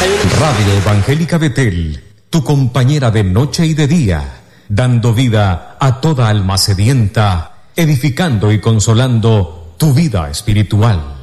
Radio Evangélica Betel, tu compañera de noche y de día, dando vida a toda alma sedienta, edificando y consolando tu vida espiritual.